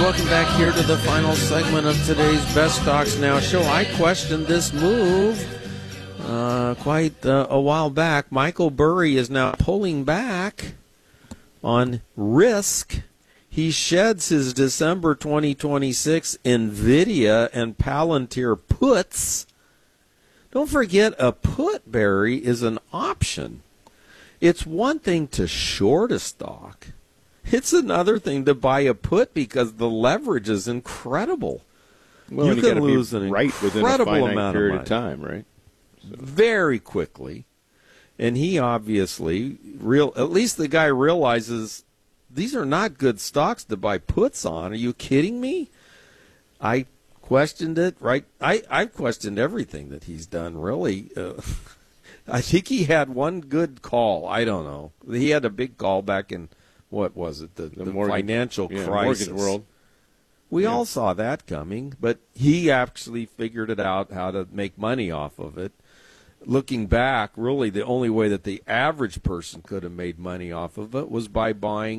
Welcome back here to the final segment of today's Best Stocks Now show. I questioned this move quite a while back. Michael Burry is now pulling back on risk. He sheds his December 2026 NVIDIA and Palantir puts. Don't forget, a put, Barry, is an option. It's one thing to short a stock. It's another thing to buy a put because the leverage is incredible. Well, you can lose an right incredible within a finite amount period of of time, right? So. Very quickly. And he obviously, at least the guy realizes these are not good stocks to buy puts on. Are you kidding me? I questioned it, right? I've questioned everything that he's done, really. I think he had one good call. I don't know. He had a big call back in, what was it, the financial crisis. Mortgage world. We all saw that coming, but he actually figured it out how to make money off of it. Looking back, really the only way that the average person could have made money off of it was by buying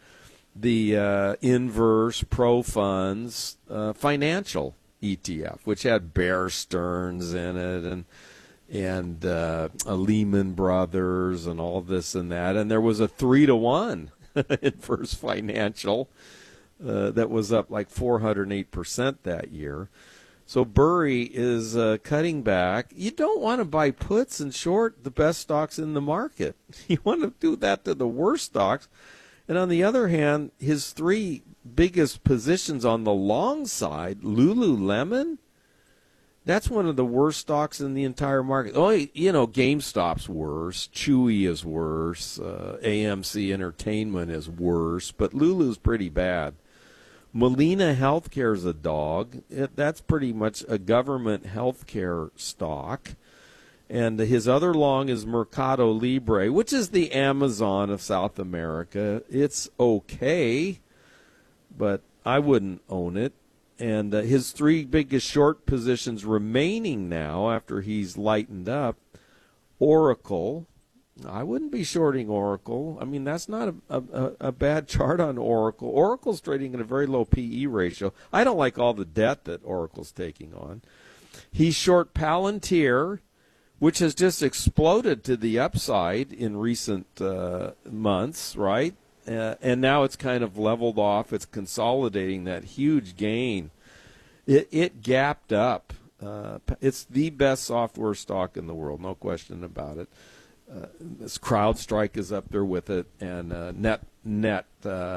the Inverse Pro Funds financial ETF, which had Bear Stearns in it and Lehman Brothers and all this and that. And there was a 3-to-1 Inverse Financial that was up like 408% that year. So Burry is cutting back. You don't want to buy puts and short the best stocks in the market. You want to do that to the worst stocks. And on the other hand, his three biggest positions on the long side, Lululemon, that's one of the worst stocks in the entire market. Oh, GameStop's worse. Chewy is worse. AMC Entertainment is worse. But Lulu's pretty bad. Molina Healthcare is a dog. That's pretty much a government healthcare stock. And his other long is Mercado Libre, which is the Amazon of South America. It's okay, but I wouldn't own it. And his three biggest short positions remaining now after he's lightened up, Oracle. I wouldn't be shorting Oracle. I mean, that's not a bad chart on Oracle. Oracle's trading at a very low P/E ratio. I don't like all the debt that Oracle's taking on. He's short Palantir, which has just exploded to the upside in recent months, right? And now it's kind of leveled off. It's consolidating that huge gain. It gapped up. It's the best software stock in the world, no question about it. This CrowdStrike is up there with it, and Netflare,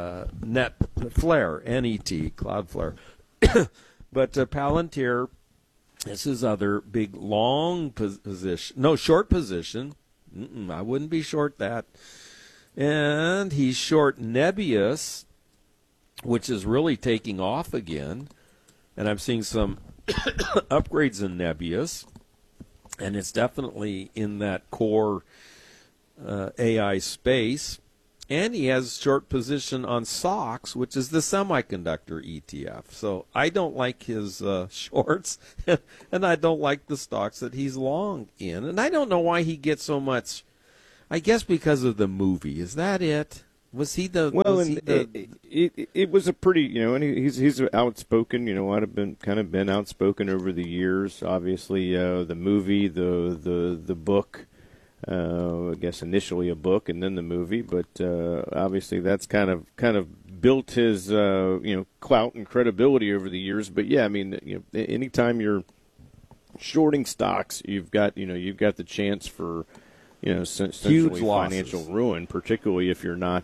N-E-T, Cloudflare. But Palantir, this is other big long position. No, short position. I wouldn't be short that. And he's short Nebius, which is really taking off again. And I'm seeing some upgrades in Nebius. And it's definitely in that core AI space. And he has short position on SOX, which is the semiconductor ETF. So I don't like his shorts, and I don't like the stocks that he's long in. And I don't know why he gets so much. I guess because of the movie. Is that it? Was he the? Well, it was a pretty, and he's outspoken. I'd have been outspoken over the years. Obviously, the movie, the book. I guess initially a book and then the movie, but obviously that's kind of built his clout and credibility over the years. But yeah, I mean, anytime you're shorting stocks, you've got the chance for essentially financial ruin, particularly if you're not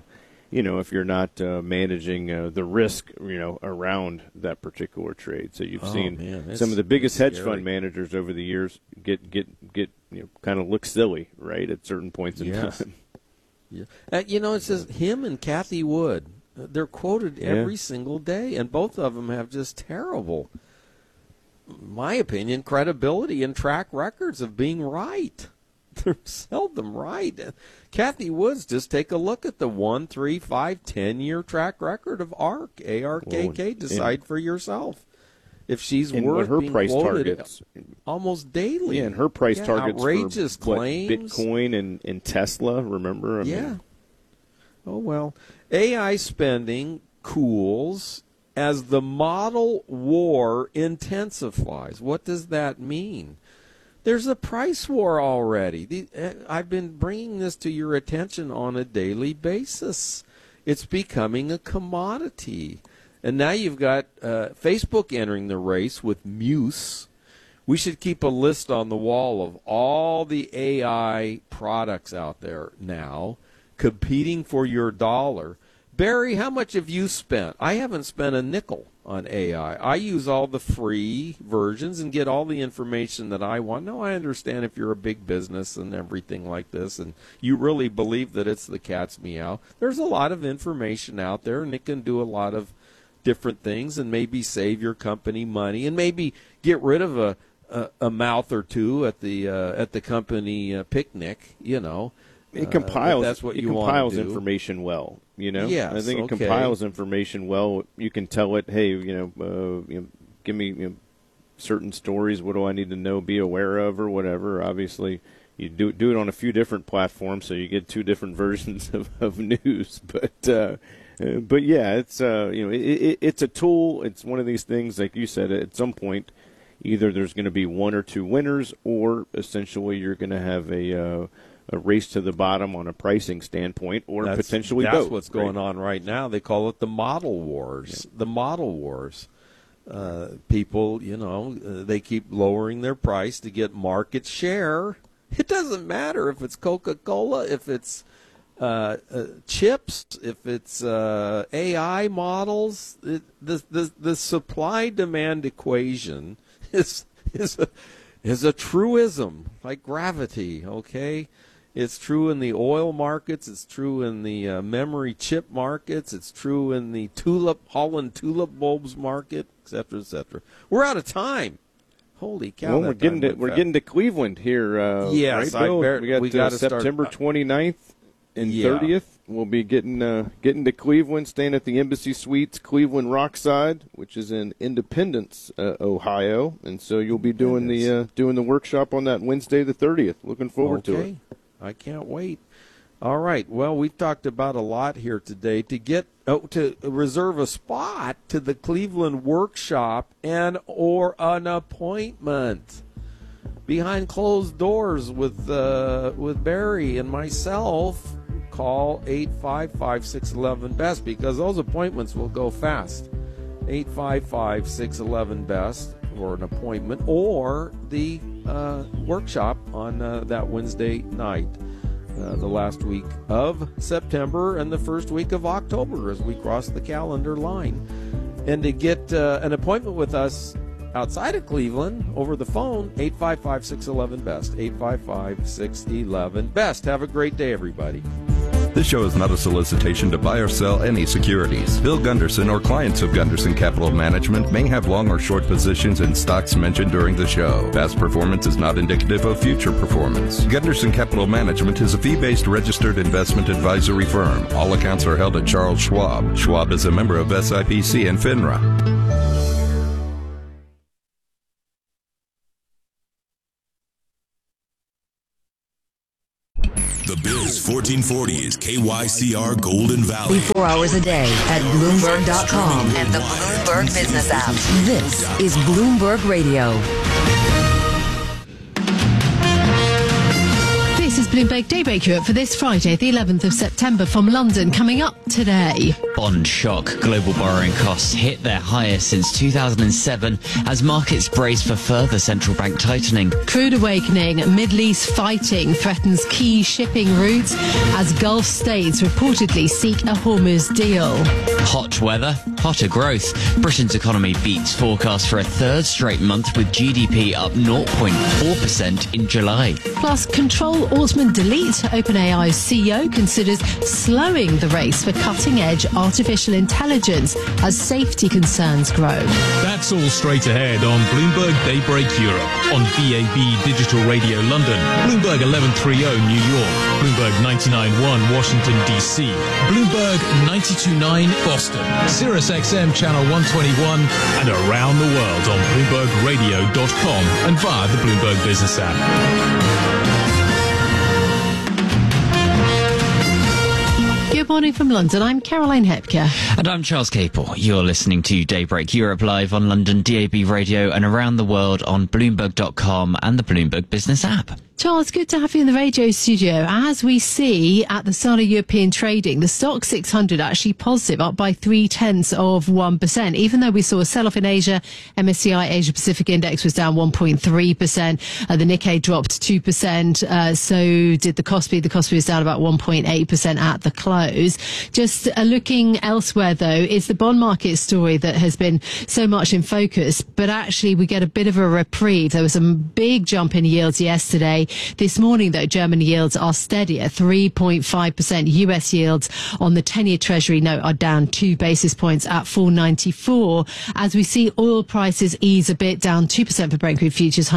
managing the risk around that particular trade. So you've seen some of the biggest hedge fund managers over the years get kind of look silly, right, at certain points in time. Yeah. It says him and Cathie Wood. They're quoted every single day, and both of them have just terrible, in my opinion, credibility and track records of being right. They're seldom right. Cathie Woods, just take a look at the 1, 3, 5, 10-year track record of ARK, A-R-K-K. Decide for yourself if she's worth her being price quoted targets almost daily. Yeah, and her price targets outrageous for claims. Bitcoin and Tesla, remember? Oh, well. AI spending cools as the model war intensifies. What does that mean? There's a price war already. I've been bringing this to your attention on a daily basis. It's becoming a commodity. And now you've got Facebook entering the race with Muse. We should keep a list on the wall of all the AI products out there now competing for your dollar. Barry, how much have you spent? I haven't spent a nickel on AI. I use all the free versions and get all the information that I want. No, I understand if you're a big business and everything like this and you really believe that it's the cat's meow. There's a lot of information out there and it can do a lot of different things and maybe save your company money and maybe get rid of a mouth or two at the company picnic, you know. It compiles. That's what you compiles want to do. Information well. You know. Yes, I think okay. it compiles information well. You can tell it, hey, give me certain stories. What do I need to know? Be aware of, or whatever. Obviously, you do it on a few different platforms, so you get two different versions of news. But yeah, it's it's a tool. It's one of these things, like you said. At some point, either there's going to be one or two winners, or essentially you're going to have a race to the bottom on a pricing standpoint, or potentially both. That's what's going on right now. They call it the model wars. Yeah. The model wars. People, they keep lowering their price to get market share. It doesn't matter if it's Coca-Cola, if it's chips, if it's AI models. The supply-demand equation is a truism, like gravity, okay? It's true in the oil markets. It's true in the memory chip markets. It's true in the Holland tulip bulbs market, et cetera, et cetera. We're out of time. Holy cow! Well, we're getting to Cleveland here. Yes, right, we got September 29th and 30th. We'll be getting to Cleveland, staying at the Embassy Suites, Cleveland Rockside, which is in Independence, Ohio, and so you'll be doing the workshop on that Wednesday, the 30th. Looking forward to it. I can't wait. All right. Well, we've talked about a lot here today. To reserve a spot to the Cleveland workshop and or an appointment behind closed doors with Barry and myself, call 855-611-BEST because those appointments will go fast. 855-611-BEST for an appointment or the workshop on that Wednesday night, the last week of September and the first week of October as we cross the calendar line. And to get an appointment with us outside of Cleveland over the phone, 855-611-BEST, 855-611-BEST. Have a great day, everybody. This show is not a solicitation to buy or sell any securities. Bill Gunderson or clients of Gunderson Capital Management may have long or short positions in stocks mentioned during the show. Past performance is not indicative of future performance. Gunderson Capital Management is a fee-based registered investment advisory firm. All accounts are held at Charles Schwab. Schwab is a member of SIPC and FINRA. The Biz 1440 is KYCR Golden Valley. 24 hours a day at Bloomberg.com and the Bloomberg Business app. This is Bloomberg Radio. This is Bloomberg Daybreak Europe for this Friday, the 11th of September from London. Coming up today. Bond shock. Global borrowing costs hit their highest since 2007 as markets brace for further central bank tightening. Crude awakening. Middle East fighting threatens key shipping routes as Gulf states reportedly seek a Hormuz deal. Hot weather, hotter growth. Britain's economy beats forecast for a third straight month with GDP up 0.4% in July. Plus, Control-Altman Delete. OpenAI's CEO considers slowing the race for cutting-edge artificial intelligence as safety concerns grow. That's all straight ahead on Bloomberg Daybreak Europe on DAB Digital Radio London, Bloomberg 1130 New York, Bloomberg 99.1 Washington DC, Bloomberg 92.9 Boston, Sirius XM Channel 121, and around the world on BloombergRadio.com and via the Bloomberg Business app. Good morning from London. I'm Caroline Hepker. And I'm Charles Capel. You're listening to Daybreak Europe live on London DAB radio and around the world on Bloomberg.com and the Bloomberg Business app. Charles, good to have you in the radio studio. As we see at the start of European trading, the stock 600 actually positive, up by 0.3%. Even though we saw a sell-off in Asia, MSCI Asia Pacific Index was down 1.3%. The Nikkei dropped 2%. So did the Kospi. The Kospi was down about 1.8% at the close. Just looking elsewhere, though, is the bond market story that has been so much in focus. But actually, we get a bit of a reprieve. There was a big jump in yields yesterday. This morning, though, German yields are steady at 3.5%. US yields on the 10-year Treasury note are down 2 basis points at 4.94. As we see oil prices ease a bit, down 2% for Brent crude futures,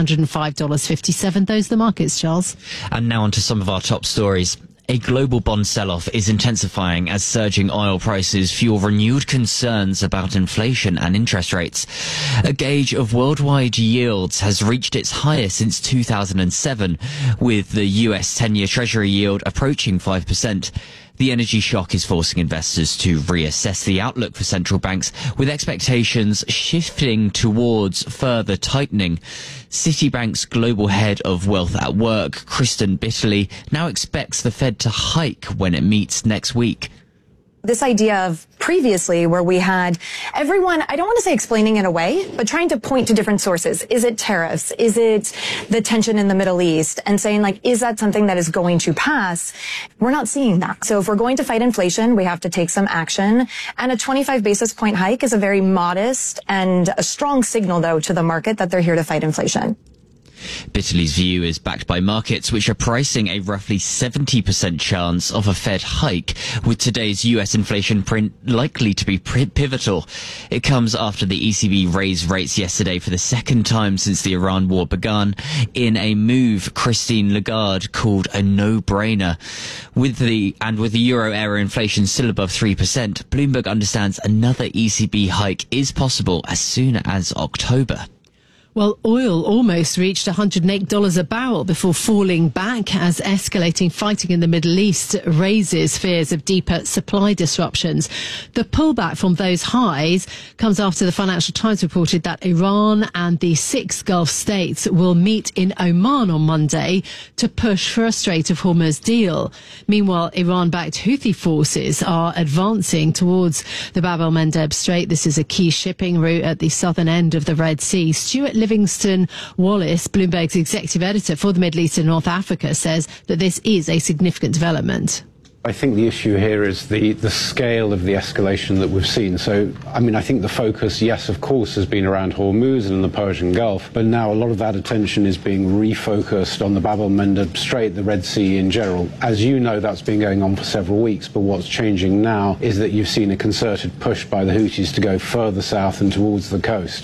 $105.57. Those are the markets, Charles. And now on to some of our top stories. A global bond sell-off is intensifying as surging oil prices fuel renewed concerns about inflation and interest rates. A gauge of worldwide yields has reached its highest since 2007, with the US 10-year Treasury yield approaching 5%. The energy shock is forcing investors to reassess the outlook for central banks, with expectations shifting towards further tightening. Citibank's global head of Wealth at Work, Kristen Bitterly, now expects the Fed to hike when it meets next week. This idea of previously where we had everyone, I don't want to say explaining it away, but trying to point to different sources. Is it tariffs? Is it the tension in the Middle East? And saying, like, is that something that is going to pass? We're not seeing that. So if we're going to fight inflation, we have to take some action. And a 25 basis point hike is a very modest and a strong signal, though, to the market that they're here to fight inflation. Bitterly's view is backed by markets which are pricing a roughly 70% chance of a Fed hike, with today's US inflation print likely to be pivotal. It comes after the ECB raised rates yesterday for the second time since the Iran war began, in a move Christine Lagarde called a no-brainer. With the euro area inflation still above 3%, Bloomberg understands another ECB hike is possible as soon as October. Well, oil almost reached $108 a barrel before falling back as escalating fighting in the Middle East raises fears of deeper supply disruptions. The pullback from those highs comes after the Financial Times reported that Iran and the 6 Gulf states will meet in Oman on Monday to push for a Strait of Hormuz deal. Meanwhile, Iran-backed Houthi forces are advancing towards the Bab el-Mandeb Strait. This is a key shipping route at the southern end of the Red Sea. Stuart Livingston Wallace, Bloomberg's executive editor for the Middle East and North Africa, says that this is a significant development. I think the issue here is the scale of the escalation that we've seen. So, I think the focus, yes, of course, has been around Hormuz and the Persian Gulf, but now a lot of that attention is being refocused on the Bab el-Mandeb Strait, the Red Sea in general. As you know, that's been going on for several weeks, but what's changing now is that you've seen a concerted push by the Houthis to go further south and towards the coast.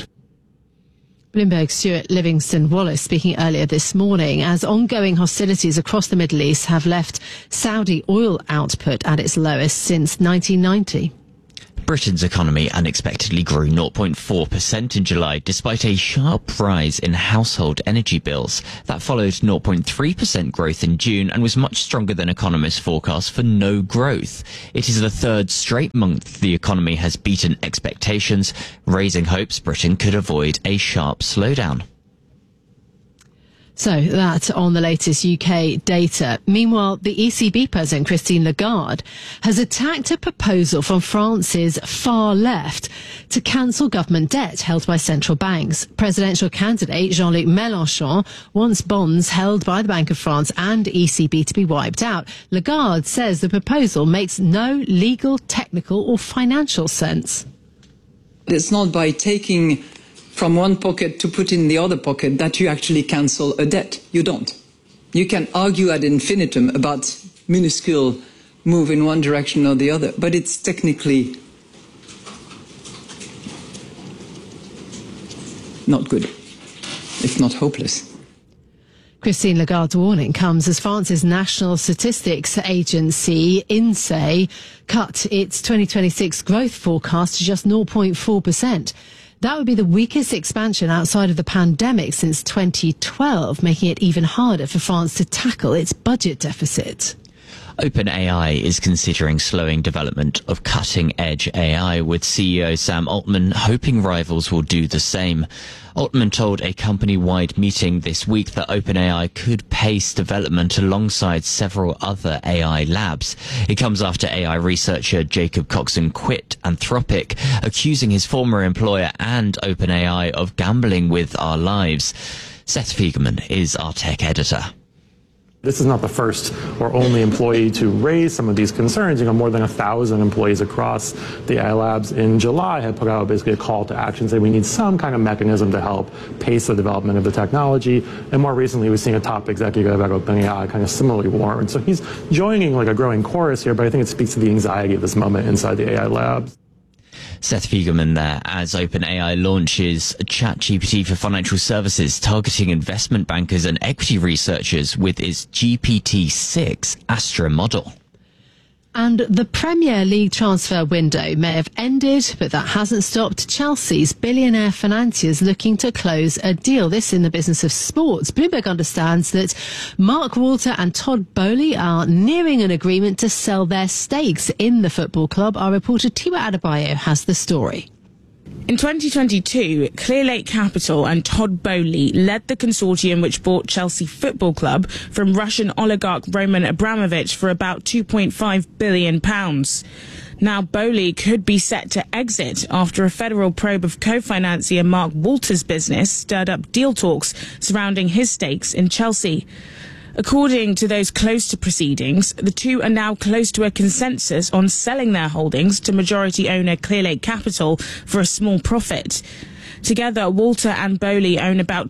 Bloomberg's Stuart Livingston Wallace speaking earlier this morning as ongoing hostilities across the Middle East have left Saudi oil output at its lowest since 1990. Britain's economy unexpectedly grew 0.4% in July, despite a sharp rise in household energy bills. That followed 0.3% growth in June and was much stronger than economists forecast for no growth. It is the third straight month the economy has beaten expectations, raising hopes Britain could avoid a sharp slowdown. So that on the latest UK data. Meanwhile, the ECB president, Christine Lagarde, has attacked a proposal from France's far left to cancel government debt held by central banks. Presidential candidate Jean-Luc Mélenchon wants bonds held by the Bank of France and ECB to be wiped out. Lagarde says the proposal makes no legal, technical or financial sense. It's not by taking from one pocket to put in the other pocket that you actually cancel a debt. You don't. You can argue ad infinitum about minuscule move in one direction or the other, but it's technically not good, if not hopeless. Christine Lagarde's warning comes as France's National Statistics Agency, INSEE, cut its 2026 growth forecast to just 0.4%. That would be the weakest expansion outside of the pandemic since 2012, making it even harder for France to tackle its budget deficit. OpenAI is considering slowing development of cutting-edge AI, with CEO Sam Altman hoping rivals will do the same. Altman told a company-wide meeting this week that OpenAI could pace development alongside several other AI labs. It comes after AI researcher Jacob Coxon quit Anthropic, accusing his former employer and OpenAI of gambling with our lives. Seth Fiegerman is our tech editor. This is not the first or only employee to raise some of these concerns. More than 1,000 employees across the AI labs in July had put out basically a call to action, saying we need some kind of mechanism to help pace the development of the technology. And more recently, we've seen a top executive at OpenAI kind of similarly warn. So he's joining like a growing chorus here, but I think it speaks to the anxiety of this moment inside the AI labs. Seth Fiegerman there, as OpenAI launches ChatGPT for financial services, targeting investment bankers and equity researchers with its GPT-6 Astra model. And the Premier League transfer window may have ended, but that hasn't stopped Chelsea's billionaire financiers looking to close a deal. This in the business of sports. Bloomberg understands that Mark Walter and Todd Boehly are nearing an agreement to sell their stakes in the football club. Our reporter Tiwa Adebayo has the story. In 2022, Clearlake Capital and Todd Boehly led the consortium which bought Chelsea Football Club from Russian oligarch Roman Abramovich for about £2.5 billion. Now Boehly could be set to exit after a federal probe of co-financier Mark Walter's business stirred up deal talks surrounding his stakes in Chelsea. According to those close to proceedings, the two are now close to a consensus on selling their holdings to majority owner Clearlake Capital for a small profit. Together, Walter and Boehly own about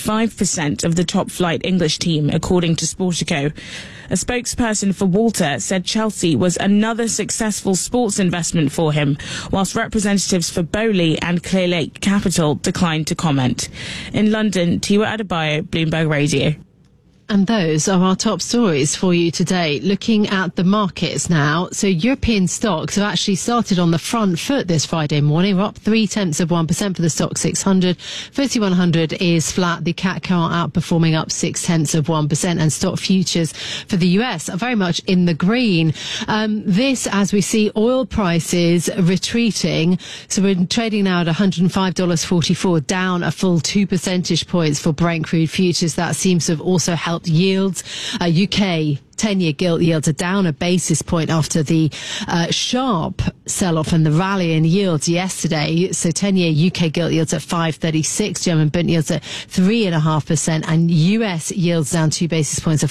25% of the top-flight English team, according to Sportico. A spokesperson for Walter said Chelsea was another successful sports investment for him, whilst representatives for Boehly and Clearlake Capital declined to comment. In London, Tiwa Adebayo, Bloomberg Radio. And those are our top stories for you today. Looking at the markets now. So European stocks have actually started on the front foot this Friday morning. We're up 0.3% for the stock 600. 3100 is flat. The CAC outperforming up 0.6%. And stock futures for the US are very much in the green. This as we see oil prices retreating. So we're trading now at $105.44, down a full 2 percentage points for Brent crude futures. That seems to have also helped yields. UK 10-year gilt yields are down a basis point after the sharp sell-off and the rally in yields yesterday. So 10-year UK gilt yields at 5.36, German Bund yields at 3.5%, and US yields down 2 basis points at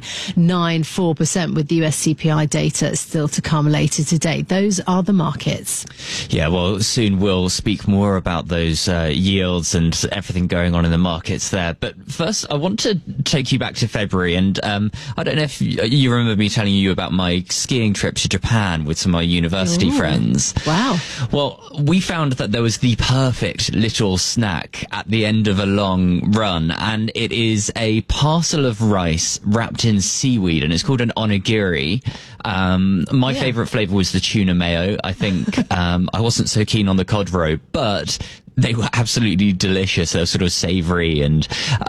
4.94%, with the US CPI data still to come later today. Those are the markets. Yeah, well, soon we'll speak more about those yields and everything going on in the markets there. But first, I want to take you back to February, and I don't know if you remember me telling you about my skiing trip to Japan with some of my university friends. Wow. Well, we found that there was the perfect little snack at the end of a long run, and it is a parcel of rice wrapped in seaweed, and it's called an onigiri. My favourite flavour was the tuna mayo. I think I wasn't so keen on the cod roe, but they were absolutely delicious. They were sort of savoury and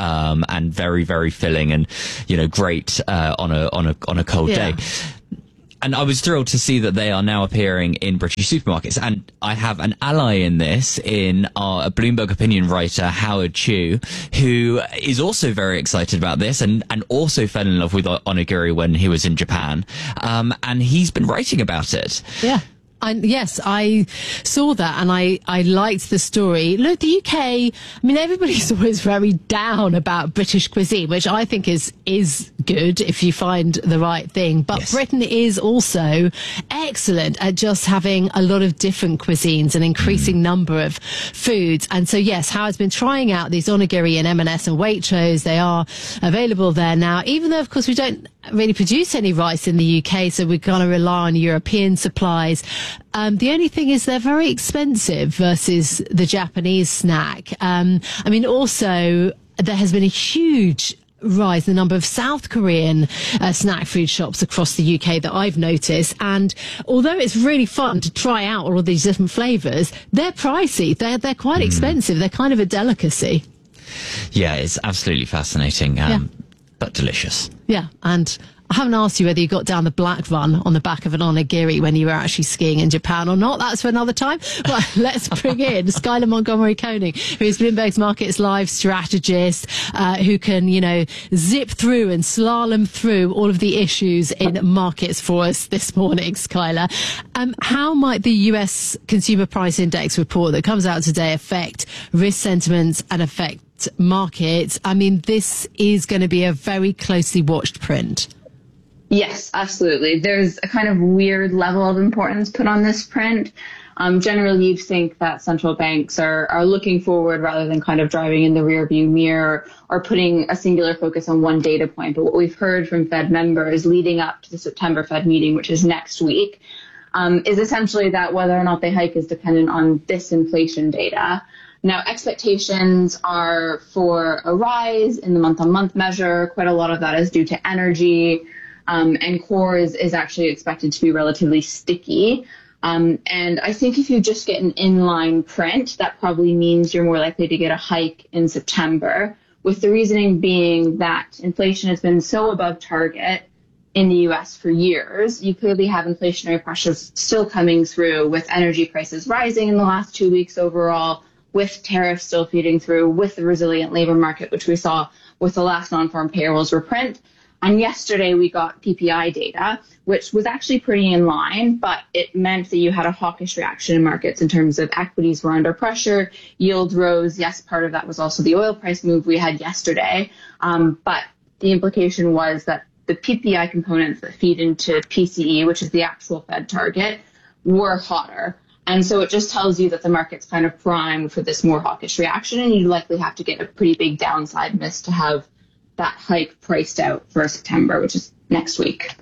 very, very filling, and great on a cold day. And I was thrilled to see that they are now appearing in British supermarkets. And I have an ally in this, in our Bloomberg opinion writer, Howard Chu, who is also very excited about this and also fell in love with onigiri when he was in Japan. And he's been writing about it. Yeah. Yes, I saw that and I liked the story. Look, the UK, I mean, everybody's always very down about British cuisine, which I think is good if you find the right thing. But yes, Britain is also excellent at just having a lot of different cuisines, an increasing number of foods. And so, yes, Howard's been trying out these onigiri and M&S and Waitrose. They are available there now, even though, of course, we don't really produce any rice in the UK, so we're going to rely on European supplies. The only thing is they're very expensive versus the Japanese snack. I mean, also, there has been a huge rise in the number of South Korean snack food shops across the UK that I've noticed. And although it's really fun to try out all of these different flavours, they're pricey. They're quite expensive. They're kind of a delicacy. Yeah, it's absolutely fascinating. But delicious. Yeah, and I haven't asked you whether you got down the black run on the back of an onigiri when you were actually skiing in Japan or not. That's for another time. But let's bring in Skylar Montgomery Koning, who is Bloomberg's Markets Live strategist, who can, zip through and slalom through all of the issues in markets for us this morning, Skylar. How might the US Consumer Price Index report that comes out today affect risk sentiments and affect markets? I mean, this is going to be a very closely watched print. Yes, absolutely. There's a kind of weird level of importance put on this print. Generally, you'd think that central banks are looking forward rather than kind of driving in the rearview mirror or putting a singular focus on one data point. But what we've heard from Fed members leading up to the September Fed meeting, which is next week, is essentially that whether or not they hike is dependent on this inflation data. Now, expectations are for a rise in the month-on-month measure. Quite a lot of that is due to energy. And core is actually expected to be relatively sticky. And I think if you just get an inline print, that probably means you're more likely to get a hike in September, with the reasoning being that inflation has been so above target in the U.S. for years. You clearly have inflationary pressures still coming through, with energy prices rising in the last 2 weeks overall, with tariffs still feeding through, with the resilient labor market, which we saw with the last non-farm payrolls reprint. And yesterday we got PPI data, which was actually pretty in line, but it meant that you had a hawkish reaction in markets in terms of equities were under pressure, yields rose. Yes, part of that was also the oil price move we had yesterday. But the implication was that the PPI components that feed into PCE, which is the actual Fed target, were hotter. And so it just tells you that the market's kind of primed for this more hawkish reaction, and you likely have to get a pretty big downside miss to have that hike priced out for September, which is next week.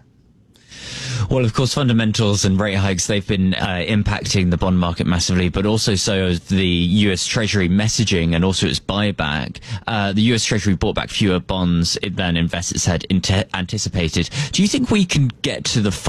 Well, of course, fundamentals and rate hikes, they've been impacting the bond market massively, but also so the US Treasury messaging and also its buyback. The US Treasury bought back fewer bonds than investors had anticipated. Do you think we can get to the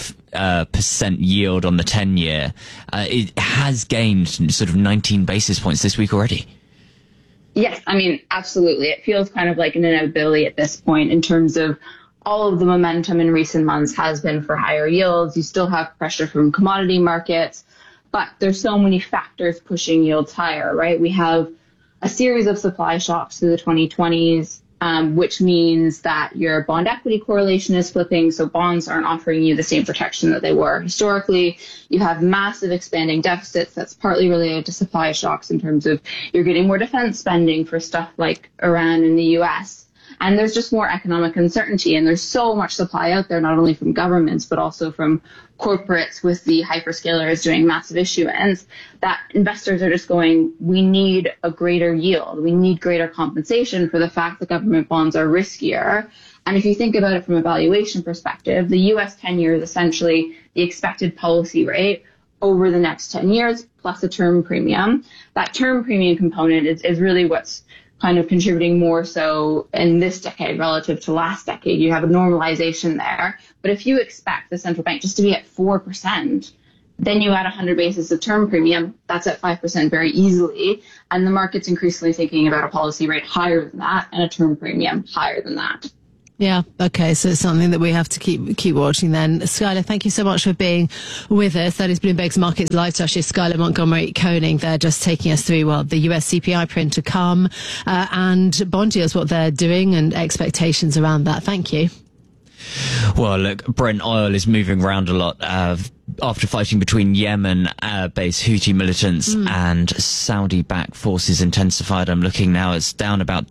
5% yield on the 10-year? It has gained sort of 19 basis points this week already. Yes, I mean, absolutely. It feels kind of like an inevitability at this point in terms of all of the momentum in recent months has been for higher yields. You still have pressure from commodity markets, but there's so many factors pushing yields higher, right? We have a series of supply shocks through the 2020s, which means that your bond equity correlation is flipping, so bonds aren't offering you the same protection that they were historically. You have massive expanding deficits that's partly related to supply shocks in terms of you're getting more defense spending for stuff like Iran and the US. And there's just more economic uncertainty, and there's so much supply out there, not only from governments, but also from corporates with the hyperscalers doing massive issuance, that investors are just going, we need a greater yield. We need greater compensation for the fact that government bonds are riskier. And if you think about it from a valuation perspective, the US 10-year is essentially the expected policy rate over the next 10 years, plus a term premium. That term premium component is really what's kind of contributing more so in this decade relative to last decade. You have a normalization there. But if you expect the central bank just to be at 4%, then you add 100 basis of term premium, that's at 5% very easily. And the market's increasingly thinking about a policy rate higher than that and a term premium higher than that. Yeah. Okay. So it's something that we have to keep watching then. Skylar, thank you so much for being with us. That is Bloomberg's Markets Live strategist Skylar Montgomery Koning. They're just taking us through, the US CPI print to come, and bond yields, what they're doing and expectations around that. Thank you. Well, look, Brent oil is moving around a lot after fighting between Yemen-based Houthi militants and Saudi-backed forces intensified. I'm looking now, it's down about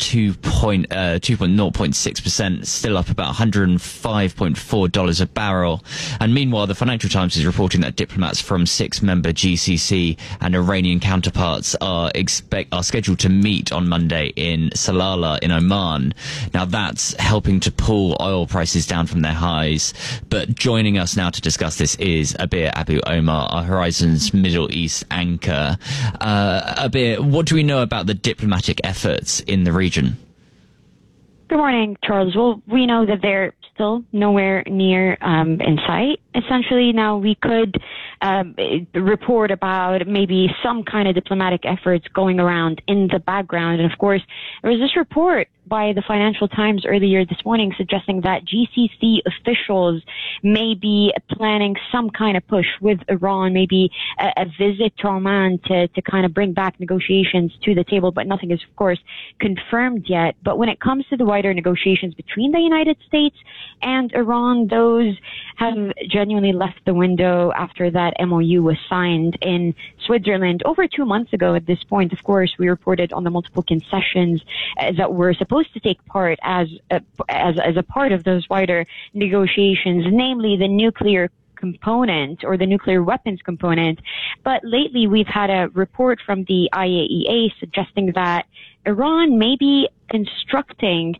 2.06%, still up about $105.4 a barrel. And meanwhile, the Financial Times is reporting that diplomats from 6-member GCC and Iranian counterparts are scheduled to meet on Monday in Salalah in Oman. Now, that's helping to pull oil prices down from their highs. But joining us now to discuss this is Abir Abu Omar, our Horizons Middle East anchor. Abir, what do we know about the diplomatic efforts in the region? Good morning, Charles. Well, we know that they're still nowhere near in sight, essentially. Now, we could report about maybe some kind of diplomatic efforts going around in the background. And of course, there was this report by the Financial Times earlier this morning suggesting that GCC officials may be planning some kind of push with Iran, maybe a visit to Oman to kind of bring back negotiations to the table, but nothing is, of course, confirmed yet. But when it comes to the wider negotiations between the United States and Iran, those have genuinely left the window after that MOU was signed in Switzerland over 2 months ago. At this point, of course, we reported on the multiple concessions that were supposed to take part as a part of those wider negotiations, namely the nuclear component or the nuclear weapons component. But lately we've had a report from the IAEA suggesting that Iran may be constructing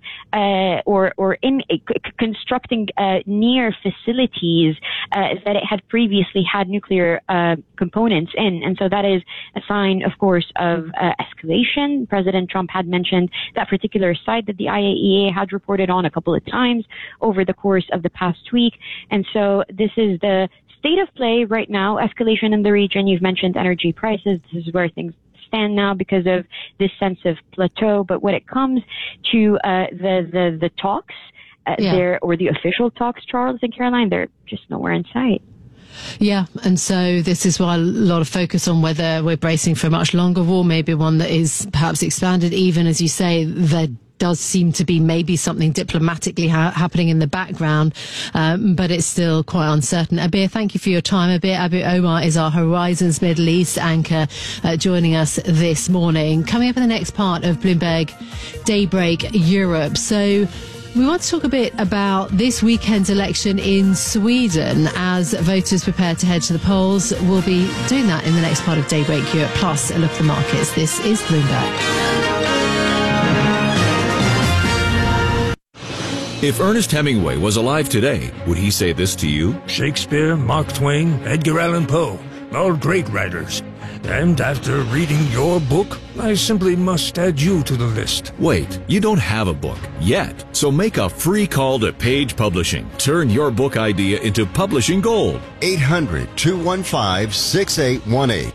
constructing near facilities that it had previously had nuclear components in, and so that is a sign, of course, of escalation. President Trump had mentioned that particular site that the IAEA had reported on a couple of times over the course of the past week, and so this is the state of play right now. Escalation in the region. You've mentioned energy prices. This is where things stand now because of this sense of plateau. But when it comes to the talks there, or the official talks, Charles and Caroline, they're just nowhere in sight. Yeah, and so this is why a lot of focus on whether we're bracing for a much longer war, maybe one that is perhaps expanded. Even as you say, there does seem to be maybe something diplomatically happening in the background, but it's still quite uncertain. Abir, thank you for your time. Abir Omar is our Horizons Middle East anchor, joining us this morning. Coming up in the next part of Bloomberg Daybreak Europe. So we want to talk a bit about this weekend's election in Sweden as voters prepare to head to the polls. We'll be doing that in the next part of Daybreak Europe, plus a look at the markets. This is Bloomberg. If Ernest Hemingway was alive today, would he say this to you? Shakespeare, Mark Twain, Edgar Allan Poe, all great writers. And after reading your book, I simply must add you to the list. Wait, you don't have a book yet. So make a free call to Page Publishing. Turn your book idea into publishing gold. 800-215-6818.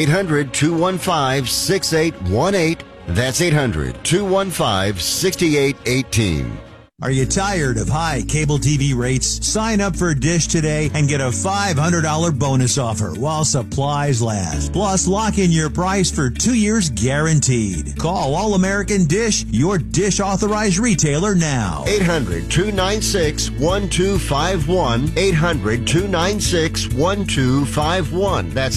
800-215-6818. That's 800-215-6818. Are you tired of high cable TV rates? Sign up for Dish today and get a $500 bonus offer while supplies last. Plus, lock in your price for 2 years guaranteed. Call All American Dish, your Dish authorized retailer now. 800-296-1251. 800-296-1251. That's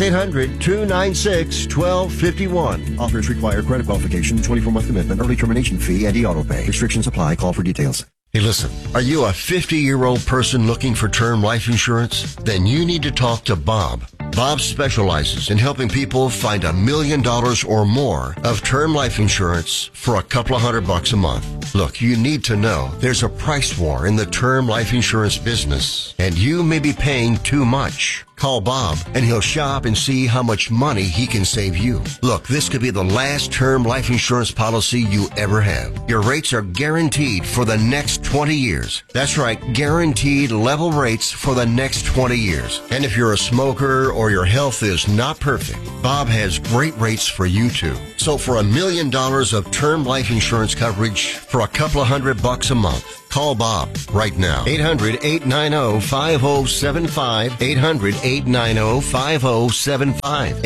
800-296-1251. Offers require credit qualification, 24-month commitment, early termination fee, and e-auto pay. Restrictions apply. Call for details. Hey, listen, are you a 50-year-old person looking for term life insurance? Then you need to talk to Bob. Bob specializes in helping people find $1 million or more of term life insurance for a couple of $100 a month. Look, you need to know there's a price war in the term life insurance business, and you may be paying too much. Call Bob, and he'll shop and see how much money he can save you. Look, this could be the last term life insurance policy you ever have. Your rates are guaranteed for the next 20 years. That's right, guaranteed level rates for the next 20 years. And if you're a smoker or your health is not perfect, Bob has great rates for you too. So for $1 million of term life insurance coverage for a couple of $100 a month, call Bob right now. 800-890-5075. 800-890-5075.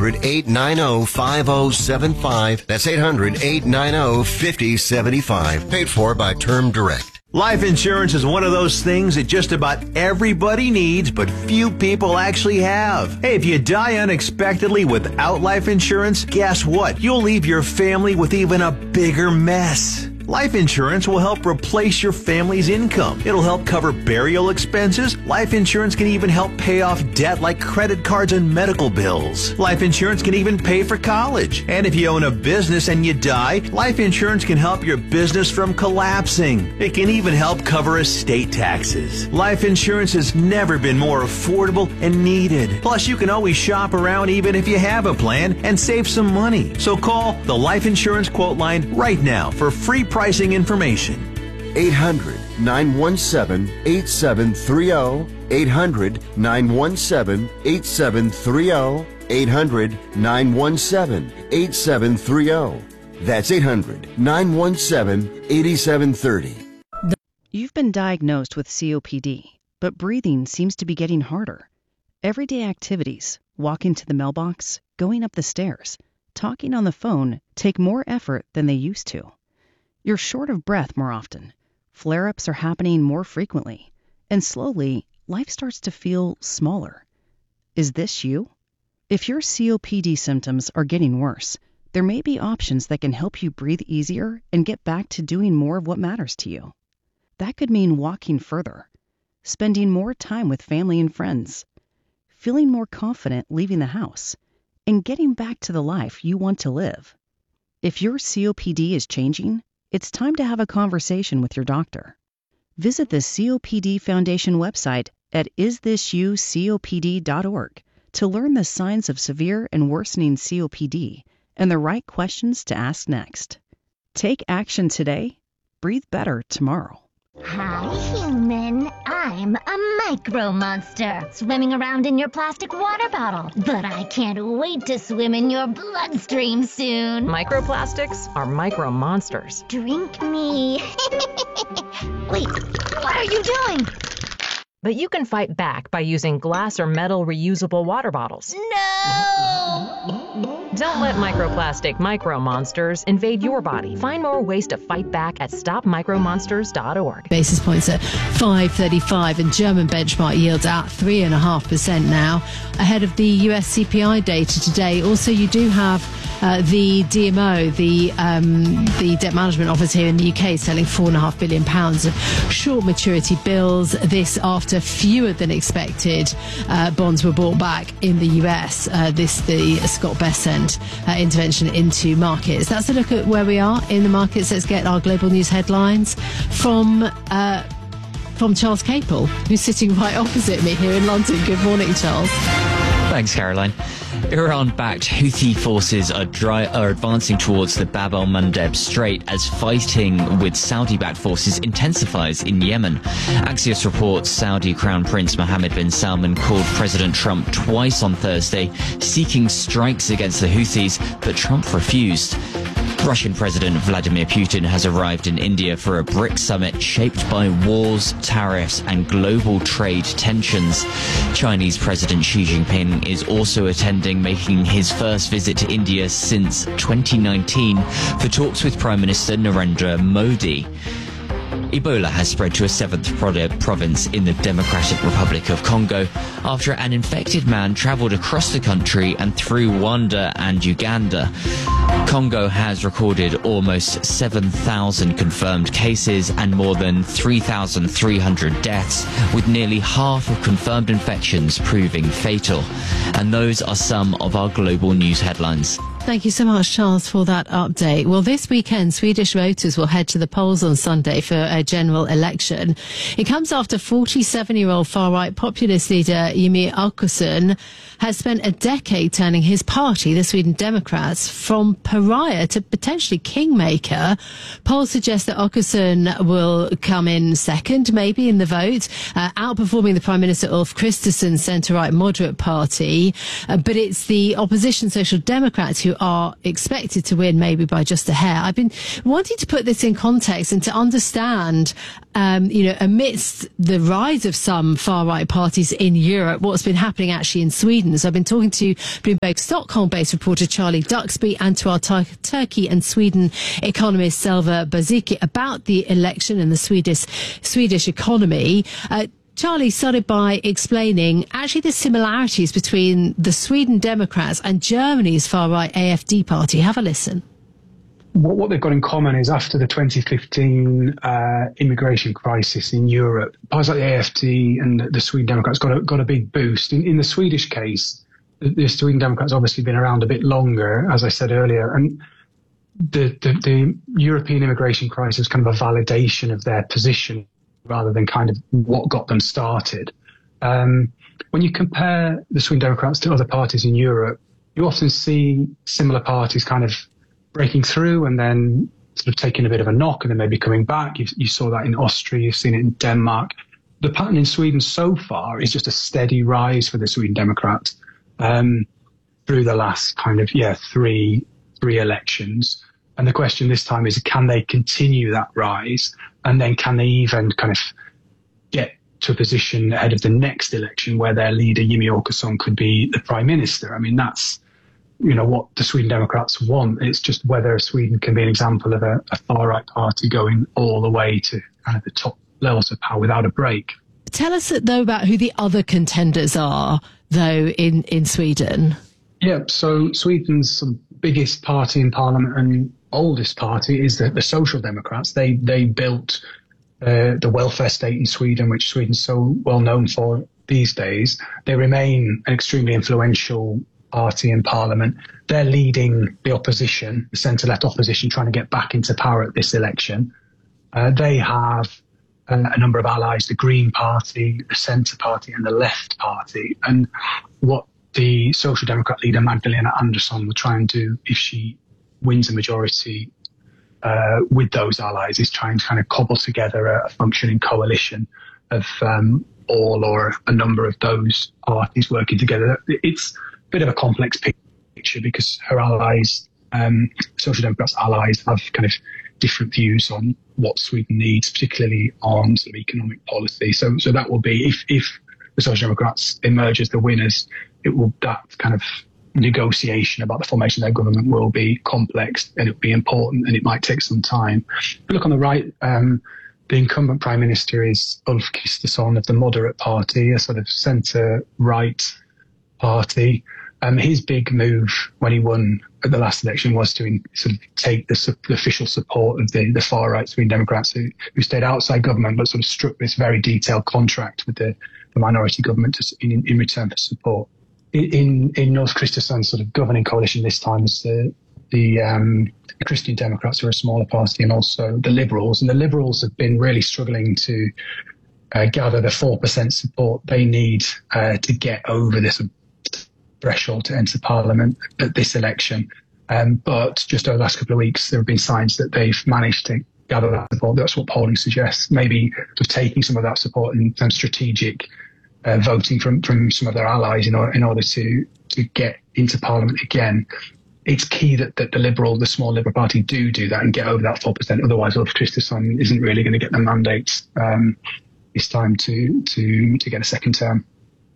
800-890-5075. That's 800-890-5075. Paid for by Term Direct. Life insurance is one of those things that just about everybody needs, but few people actually have. Hey, if you die unexpectedly without life insurance, guess what? You'll leave your family with even a bigger mess. Life insurance will help replace your family's income. It'll help cover burial expenses. Life insurance can even help pay off debt like credit cards and medical bills. Life insurance can even pay for college. And if you own a business and you die, life insurance can help your business from collapsing. It can even help cover estate taxes. Life insurance has never been more affordable and needed. Plus, you can always shop around even if you have a plan and save some money. So call the Life Insurance Quote Line right now for free pricing information. 800-917-8730. 800-917-8730. 800-917-8730. That's 800-917-8730. You've been diagnosed with COPD, but breathing seems to be getting harder. Everyday activities, walking to the mailbox, going up the stairs, talking on the phone, take more effort than they used to. You're short of breath more often. Flare-ups are happening more frequently. And slowly, life starts to feel smaller. Is this you? If your COPD symptoms are getting worse, there may be options that can help you breathe easier and get back to doing more of what matters to you. That could mean walking further, spending more time with family and friends, feeling more confident leaving the house, and getting back to the life you want to live. If your COPD is changing, it's time to have a conversation with your doctor. Visit the COPD Foundation website at isthisyoucopd.org to learn the signs of severe and worsening COPD and the right questions to ask next. Take action today. Breathe better tomorrow. Hi, human. I'm a micro monster swimming around in your plastic water bottle. But I can't wait to swim in your bloodstream soon. Microplastics are micro monsters. Drink me. Wait, what are you doing? But you can fight back by using glass or metal reusable water bottles. No! Don't let microplastic micro monsters invade your body. Find more ways to fight back at stopmicromonsters.org. Basis points at 5.35 and German benchmark yields at 3.5% now, ahead of the US CPI data today. Also, you do have the DMO, the Debt Management Office here in the UK, selling £4.5 billion of short maturity bills. This after fewer than expected bonds were bought back in the US. The Scott Bessent intervention into markets. That's a look at where we are in the markets. Let's get our global news headlines from Charles Capel, who's sitting right opposite me here in London. Good morning, Charles. Thanks, Caroline. Iran-backed Houthi forces are advancing towards the Bab el-Mandeb Strait as fighting with Saudi-backed forces intensifies in Yemen. Axios reports Saudi Crown Prince Mohammed bin Salman called President Trump twice on Thursday, seeking strikes against the Houthis, but Trump refused. Russian President Vladimir Putin has arrived in India for a BRICS summit shaped by wars, tariffs, and global trade tensions. Chinese President Xi Jinping is also attending, making his first visit to India since 2019 for talks with Prime Minister Narendra Modi. Ebola has spread to a seventh province in the Democratic Republic of Congo after an infected man travelled across the country and through Rwanda and Uganda. Congo has recorded almost 7,000 confirmed cases and more than 3,300 deaths, with nearly half of confirmed infections proving fatal. And those are some of our global news headlines. Thank you so much, Charles, for that update. Well, this weekend, Swedish voters will head to the polls on Sunday for a general election. It comes after 47-year-old far-right populist leader Jimmie Åkesson has spent a decade turning his party, the Sweden Democrats, from pariah to potentially kingmaker. Polls suggest that Åkesson will come in second, maybe, in the vote, outperforming the Prime Minister Ulf Kristersson's centre-right moderate party. But it's the opposition Social Democrats who are expected to win, maybe by just a hair. I've been wanting to put this in context and to understand, amidst the rise of some far-right parties in Europe, what's been happening actually in Sweden. So I've been talking to Bloomberg Stockholm-based reporter Charlie Duxby and to our Turkey and Sweden economist Selva Baziki about the election and the Swedish economy. Charlie started by explaining actually the similarities between the Sweden Democrats and Germany's far-right AfD party. Have a listen. What they've got in common is after the 2015 immigration crisis in Europe, parties like the AfD and the Sweden Democrats got a big boost. In the Swedish case, the Sweden Democrats obviously been around a bit longer, as I said earlier, and the European immigration crisis was kind of a validation of their position rather than kind of what got them started. When you compare the Sweden Democrats to other parties in Europe, you often see similar parties kind of breaking through and then sort of taking a bit of a knock and then maybe coming back. You saw that in Austria, you've seen it in Denmark. the pattern in Sweden so far is just a steady rise for the Sweden Democrats through the last three elections. And the question this time is, can they continue that rise? And then can they even kind of get to a position ahead of the next election where their leader, Jimmie Åkesson, could be the prime minister? I mean, that's, what the Sweden Democrats want. It's just whether Sweden can be an example of a far-right party going all the way to kind of the top levels of power without a break. Tell us, though, about who the other contenders are, though, in Sweden. Yeah, so Sweden's biggest party in parliament and oldest party is the Social Democrats. They built the welfare state in Sweden, which Sweden's so well known for these days. They remain an extremely influential party in parliament. They're leading the opposition, the centre-left opposition, trying to get back into power at this election. They have a number of allies, the Green Party, the Centre Party and the Left Party. And what the Social Democrat leader Magdalena Andersson will try and do if she wins a majority with those allies is try and kind of cobble together a functioning coalition of all or a number of those parties working together. It's a bit of a complex picture because her allies, Social Democrats' allies, have kind of different views on what Sweden needs, particularly on sort of economic policy. So that will be, if the Social Democrats emerge as the winners, that kind of negotiation about the formation of their government will be complex and it'll be important and it might take some time. But look on the right, the incumbent Prime Minister is Ulf Kristersson of the Moderate Party, a sort of centre-right party. His big move when he won at the last election was to sort of take the official support of the far-right Sweden Democrats who stayed outside government but sort of struck this very detailed contract with the minority government in return for support. In Ulf Kristersson's sort of governing coalition this time is the Christian Democrats, who are a smaller party, and also the Liberals. And the Liberals have been really struggling to gather the 4% support they need to get over this threshold to enter Parliament at this election. But just over the last couple of weeks, there have been signs that they've managed to gather that support. That's what polling suggests. Maybe sort of taking some of that support in some strategic voting from some of their allies in order to get into Parliament again. It's key that the small Liberal Party do that and get over that 4%. Otherwise, Ulf Kristersson isn't really going to get the mandate this time to get a second term.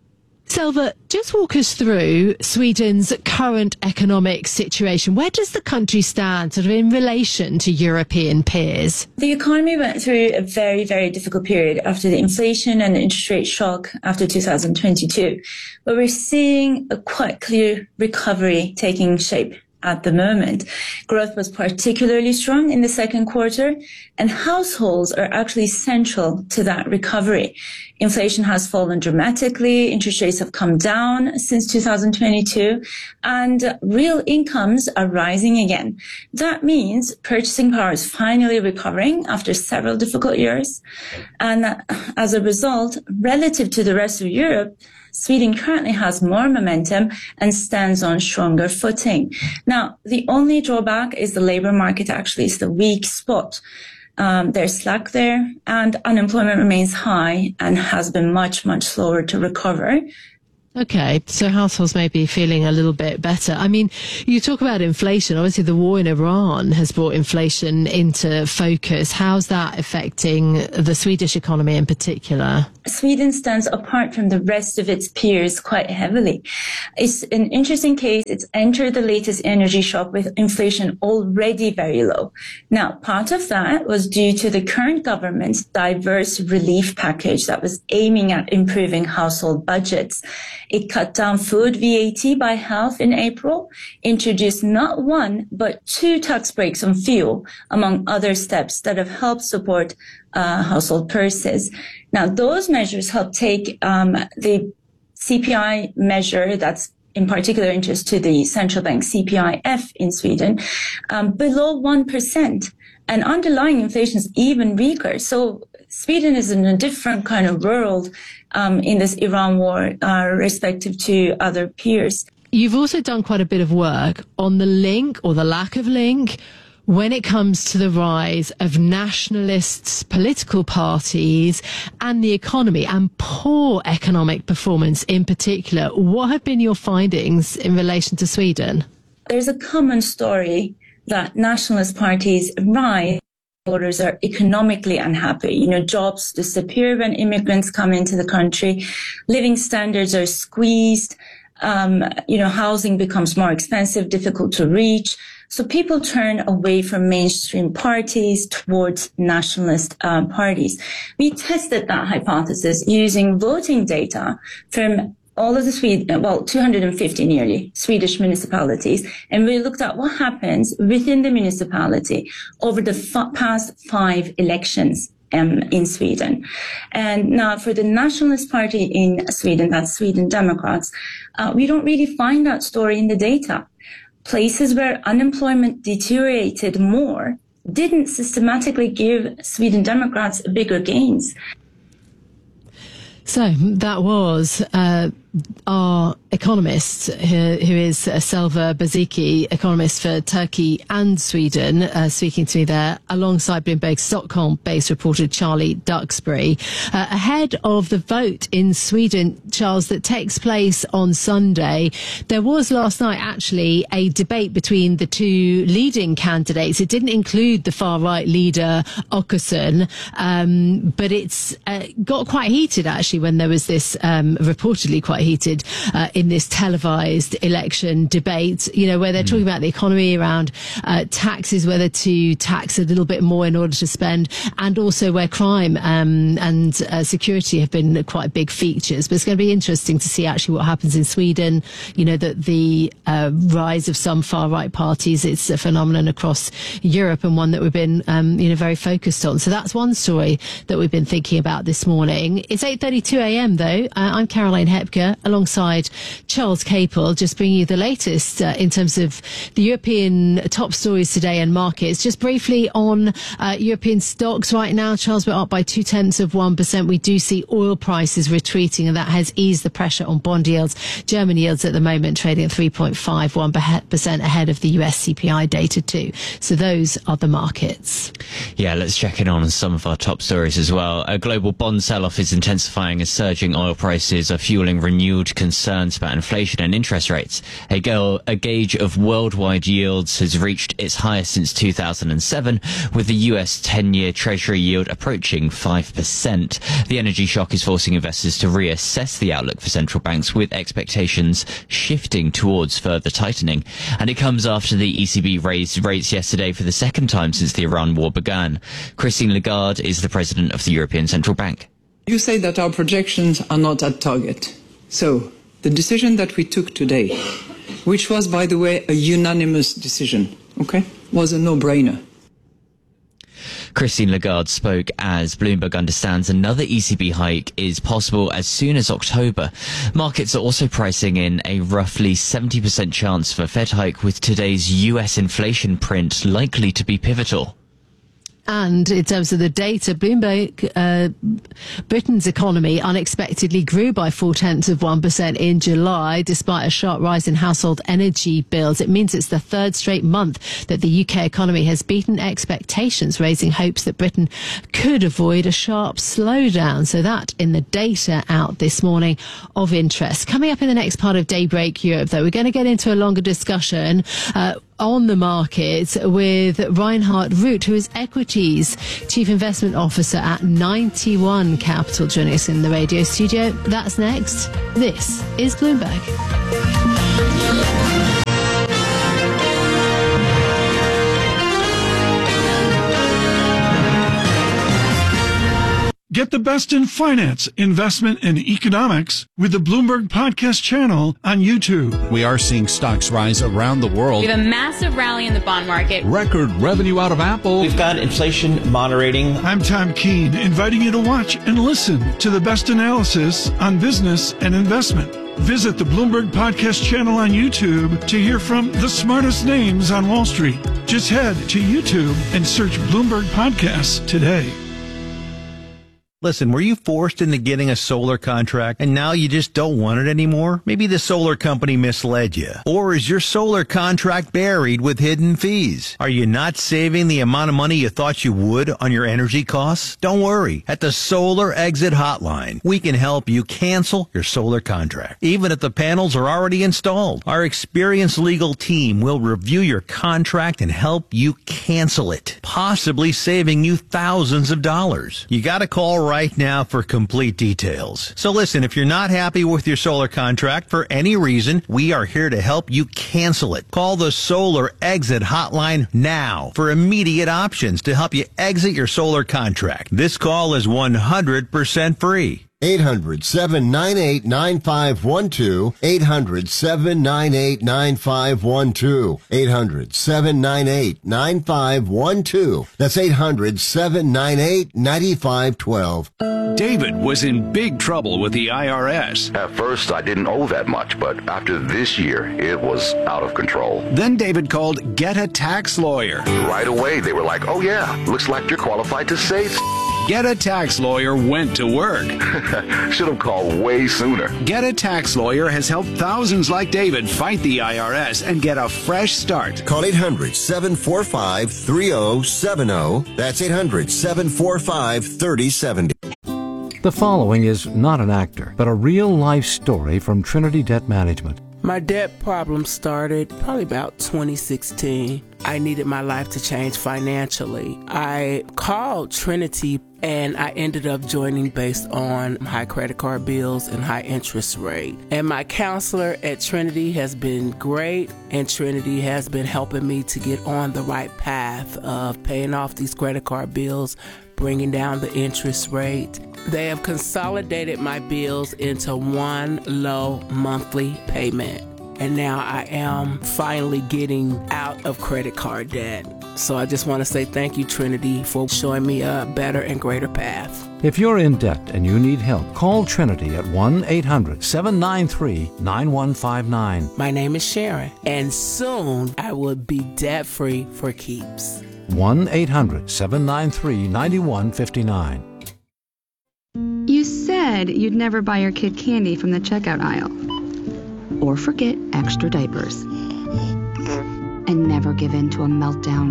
Selva, just walk us through Sweden's current economic situation. Where does the country stand sort of in relation to European peers? The economy went through a very, very difficult period after the inflation and interest rate shock after 2022. But we're seeing a quite clear recovery taking shape at the moment. Growth was particularly strong in the second quarter, and households are actually central to that recovery. Inflation has fallen dramatically, interest rates have come down since 2022, and real incomes are rising again. That means purchasing power is finally recovering after several difficult years. And as a result, relative to the rest of Europe, Sweden currently has more momentum and stands on stronger footing. Now, the only drawback is the labor market actually is the weak spot. There's slack there, and unemployment remains high and has been much, much slower to recover. Okay, so households may be feeling a little bit better. I mean, you talk about inflation. Obviously, the war in Iran has brought inflation into focus. How's that affecting the Swedish economy in particular? Sweden stands apart from the rest of its peers quite heavily. It's an interesting case. It's entered the latest energy shock with inflation already very low. Now, part of that was due to the current government's diverse relief package that was aiming at improving household budgets. It cut down food VAT by half in April, introduced not one, but 2 tax breaks on fuel, among other steps that have helped support household purses. Now, those measures help take the CPI measure that's in particular interest to the central bank CPIF in Sweden below 1%. And underlying inflation is even weaker. So Sweden is in a different kind of world in this Iran war, respective to other peers. You've also done quite a bit of work on the link or the lack of link when it comes to the rise of nationalists, political parties and the economy and poor economic performance in particular. What have been your findings in relation to Sweden? There's a common story that nationalist parties rise. Voters are economically unhappy. You know, jobs disappear when immigrants come into the country. Living standards are squeezed. Housing becomes more expensive, difficult to reach. So people turn away from mainstream parties towards nationalist parties. We tested that hypothesis using voting data from all of the 250 nearly Swedish municipalities. And we looked at what happens within the municipality over the past 5 elections in Sweden. And now for the nationalist party in Sweden, that's Sweden Democrats, we don't really find that story in the data. Places where unemployment deteriorated more didn't systematically give Sweden Democrats bigger gains. So that was our economist, who is Selva Baziki, economist for Turkey and Sweden, speaking to me there, alongside Bloomberg Stockholm-based reporter Charlie Duxbury. Ahead of the vote in Sweden, Charles, that takes place on Sunday, there was last night actually a debate between the two leading candidates. It didn't include the far-right leader, Åkesson, but it's got quite heated actually when there was this reportedly quite heated in this televised election debate, you know, where they're talking about the economy, around taxes, whether to tax a little bit more in order to spend, and also where crime and security have been quite big features. But it's going to be interesting to see actually what happens in Sweden. You know, that the rise of some far-right parties, it's a phenomenon across Europe and one that we've been very focused on. So that's one story that we've been thinking about this morning. It's 8:32 a.m. though. I'm Caroline Hepker, alongside Charles Capel, just bringing you the latest in terms of the European top stories today and markets. Just briefly on European stocks right now, Charles, we're up by 0.2%. We do see oil prices retreating, and that has eased the pressure on bond yields. German yields at the moment trading at 3.51% ahead of the US CPI data too. So those are the markets. Yeah, let's check in on some of our top stories as well. A global bond sell-off is intensifying as surging oil prices are fueling renewed concerns about inflation and interest rates. A gauge of worldwide yields has reached its highest since 2007, with the US 10-year Treasury yield approaching 5%. The energy shock is forcing investors to reassess the outlook for central banks, with expectations shifting towards further tightening. And it comes after the ECB raised rates yesterday for the second time since the Iran war began. Christine Lagarde is the president of the European Central Bank. You say that our projections are not at target. So, the decision that we took today, which was, by the way, a unanimous decision, was a no-brainer. Christine Lagarde spoke as Bloomberg understands another ECB hike is possible as soon as October. Markets are also pricing in a roughly 70% chance for a Fed hike, with today's US inflation print likely to be pivotal. And in terms of the data, Bloomberg, Britain's economy unexpectedly grew by 0.4% in July, despite a sharp rise in household energy bills. It means it's the third straight month that the UK economy has beaten expectations, raising hopes that Britain could avoid a sharp slowdown. So that in the data out this morning of interest. Coming up in the next part of Daybreak Europe, though, we're going to get into a longer discussion on the markets with Reinhard Root, who is Equities Chief Investment Officer at 91 Capital, joining us in the radio studio. That's next. This is Bloomberg. Get the best in finance, investment, and economics with the Bloomberg Podcast channel on YouTube. We are seeing stocks rise around the world. We have a massive rally in the bond market. Record revenue out of Apple. We've got inflation moderating. I'm Tom Keene, inviting you to watch and listen to the best analysis on business and investment. Visit the Bloomberg Podcast channel on YouTube to hear from the smartest names on Wall Street. Just head to YouTube and search Bloomberg Podcasts today. Listen, were you forced into getting a solar contract and now you just don't want it anymore? Maybe the solar company misled you. Or is your solar contract buried with hidden fees? Are you not saving the amount of money you thought you would on your energy costs? Don't worry. At the Solar Exit Hotline, we can help you cancel your solar contract, even if the panels are already installed. Our experienced legal team will review your contract and help you cancel it, possibly saving you thousands of dollars. You got to call right now for complete details. So listen, if you're not happy with your solar contract for any reason, we are here to help you cancel it. Call the Solar Exit Hotline now for immediate options to help you exit your solar contract. This call is 100% free. 800-798-9512. 800-798-9512. 800-798-9512. That's 800-798-9512. David was in big trouble with the IRS. At first, I didn't owe that much, but after this year, it was out of control. Then David called Get a Tax Lawyer. Right away, they were like, oh yeah, looks like you're qualified to save. Get a Tax Lawyer went to work. Should have called way sooner. Get a Tax Lawyer has helped thousands like David fight the IRS and get a fresh start. Call 800-745-3070. That's 800-745-3070. The following is not an actor, but a real-life story from Trinity Debt Management. My debt problem started probably about 2016. I needed my life to change financially. I called Trinity and I ended up joining based on high credit card bills and high interest rate. And my counselor at Trinity has been great, and Trinity has been helping me to get on the right path of paying off these credit card bills, bringing down the interest rate. They have consolidated my bills into one low monthly payment. And now I am finally getting out of credit card debt. So I just want to say thank you, Trinity, for showing me a better and greater path. If you're in debt and you need help, call Trinity at 1-800-793-9159. My name is Sharon, and soon I will be debt-free for keeps. 1-800-793-9159. You said you'd never buy your kid candy from the checkout aisle. Or forget extra diapers. And never give in to a meltdown.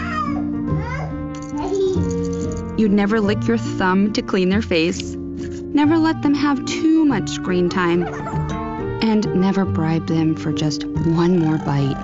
You'd never lick your thumb to clean their face. Never let them have too much screen time. And never bribe them for just one more bite.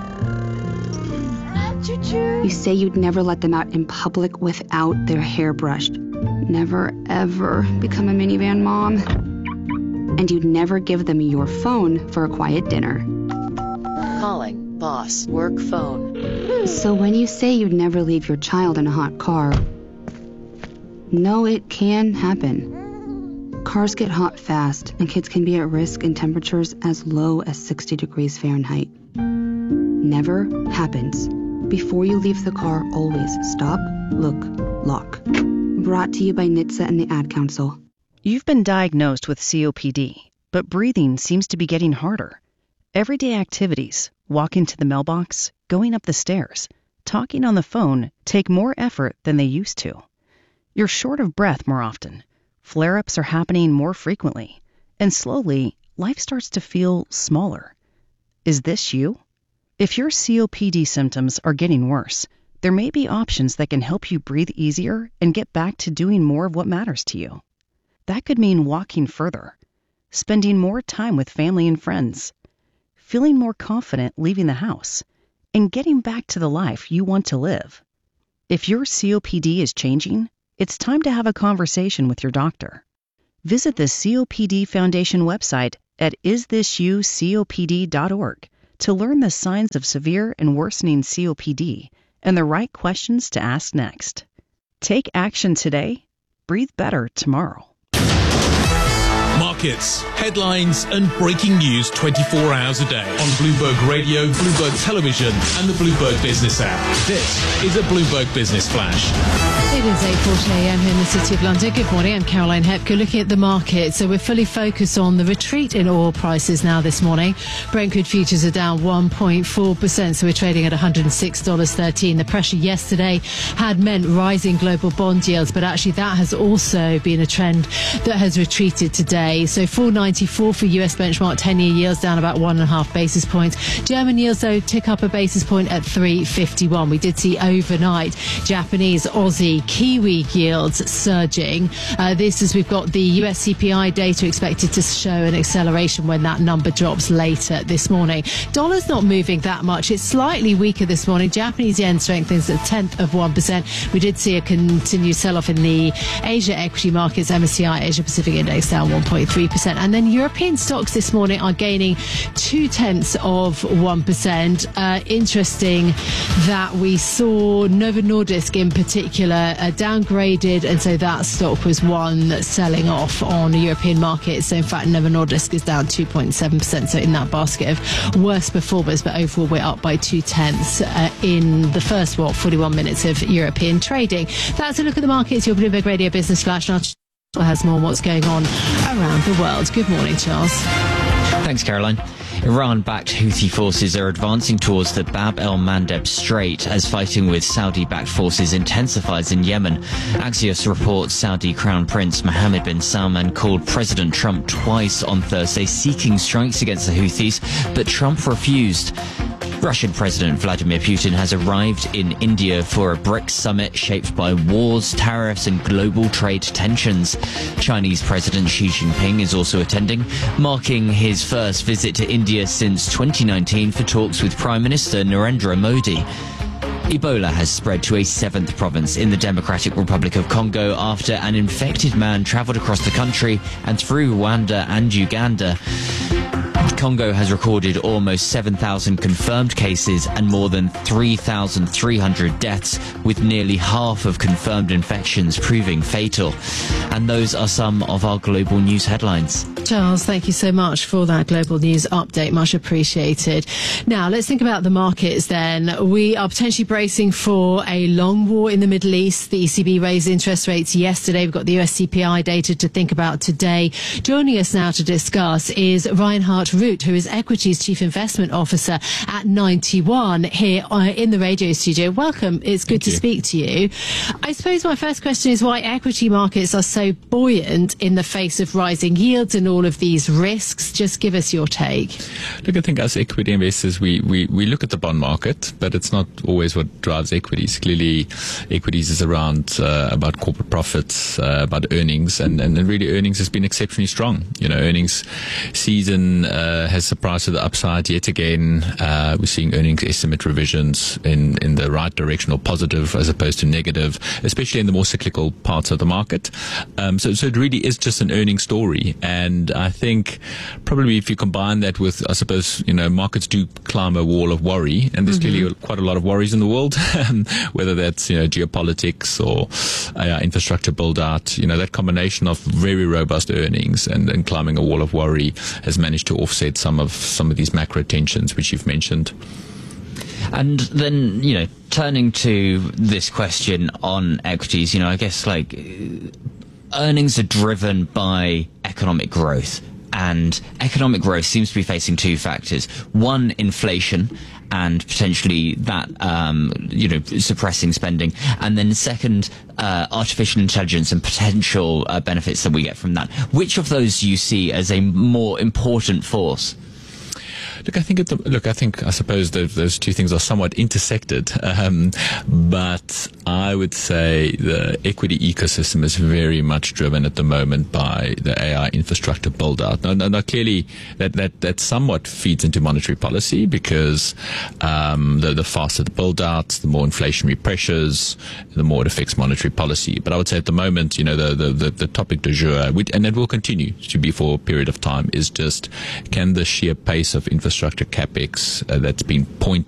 You say you'd never let them out in public without their hair brushed. Never, ever become a minivan mom. And you'd never give them your phone for a quiet dinner. Calling boss work phone. So when you say you'd never leave your child in a hot car, no, it can happen. Cars get hot fast, and kids can be at risk in temperatures as low as 60 degrees Fahrenheit. Never happens. Before you leave the car, always stop, look, lock. Brought to you by NHTSA and the Ad Council. You've been diagnosed with COPD, but breathing seems to be getting harder. Everyday activities, walking to the mailbox, going up the stairs, talking on the phone, take more effort than they used to. You're short of breath more often. Flare-ups are happening more frequently. And slowly, life starts to feel smaller. Is this you? If your COPD symptoms are getting worse, there may be options that can help you breathe easier and get back to doing more of what matters to you. That could mean walking further, spending more time with family and friends, feeling more confident leaving the house, and getting back to the life you want to live. If your COPD is changing, it's time to have a conversation with your doctor. Visit the COPD Foundation website at isthisyoucopd.org to learn the signs of severe and worsening COPD and the right questions to ask next. Take action today. Breathe better tomorrow. Mark markets, headlines and breaking news 24 hours a day on Bloomberg Radio, Bloomberg Television and the Bloomberg Business app. This is a Bloomberg Business Flash. It is 8:40 a.m. here in the City of London. Good morning, I'm Caroline Hepker looking at the market. So we're fully focused on the retreat in oil prices now this morning. Brent crude futures are down 1.4%, so we're trading at $106.13. The pressure yesterday had meant rising global bond yields, but actually that has also been a trend that has retreated today. So 494 for US benchmark 10-year yields, down about 1.5 basis points. German yields, though, tick up a basis point at 351. We did see overnight Japanese, Aussie, Kiwi yields surging. This is, we've got the US CPI data expected to show an acceleration when that number drops later this morning. Dollar's not moving that much. It's slightly weaker this morning. Japanese yen strengthens at 0.1%. We did see a continued sell-off in the Asia equity markets. MSCI Asia Pacific Index down 1.3%. And then European stocks this morning are gaining 0.2%. Interesting that we saw Novo Nordisk in particular downgraded, and so that stock was one selling off on European markets. So in fact Novo Nordisk is down 2.7%, so in that basket of worst performers, but overall we're up by 0.2 in the first 41 minutes of European trading. That's a look at the markets. Your Bloomberg Radio Business Flash now has more on what's going on around the world. Good morning, Charles. Thanks, Caroline. Iran-backed Houthi forces are advancing towards the Bab el-Mandeb Strait as fighting with Saudi-backed forces intensifies in Yemen. Axios reports Saudi Crown Prince Mohammed bin Salman called President Trump twice on Thursday seeking strikes against the Houthis, but Trump refused. Russian President Vladimir Putin has arrived in India for a BRICS summit shaped by wars, tariffs and global trade tensions. Chinese President Xi Jinping is also attending, marking his first visit to India since 2019 for talks with Prime Minister Narendra Modi. Ebola has spread to a seventh province in the Democratic Republic of Congo after an infected man travelled across the country and through Rwanda and Uganda. Congo has recorded almost 7,000 confirmed cases and more than 3,300 deaths, with nearly half of confirmed infections proving fatal. And those are some of our global news headlines. Charles, thank you so much for that global news update. Much appreciated. Now, let's think about the markets then. We are potentially bracing for a long war in the Middle East. The ECB raised interest rates yesterday. We've got the US CPI data to think about today. Joining us now to discuss is Reinhard Root, who is Equities Chief Investment Officer at 91 here in the radio studio. Welcome. It's good to speak to you. I suppose my first question is why equity markets are so buoyant in the face of rising yields and all of these risks. Just give us your take. Look, I think as equity investors, we look at the bond market, but it's not always what drives equities. Clearly, equities is around about corporate profits, about earnings, and really earnings has been exceptionally strong. You know, earnings season has surprised to the upside yet again. We're seeing earnings estimate revisions in the right direction or positive as opposed to negative, especially in the more cyclical parts of the market. So it really is just an earnings story. And I think probably if you combine that with, I suppose, you know, markets do climb a wall of worry, and there's clearly quite a lot of worries in the world, whether that's, you know, geopolitics or infrastructure build out. You know, that combination of very robust earnings and climbing a wall of worry has managed to offset some of these macro tensions which you've mentioned. And then, you know, turning to this question on equities, you know, I guess like earnings are driven by economic growth, and economic growth seems to be facing two factors. One, inflation, and potentially that, you know, suppressing spending. And then second, artificial intelligence and potential benefits that we get from that. Which of those do you see as a more important force? Look, I suppose those two things are somewhat intersected, but I would say the equity ecosystem is very much driven at the moment by the AI infrastructure build out. Now clearly that somewhat feeds into monetary policy because the faster the build out, the more inflationary pressures, the more it affects monetary policy. But I would say at the moment, you know, the topic du jour, and it will continue to be for a period of time, is just can the sheer pace of infrastructure capex that's been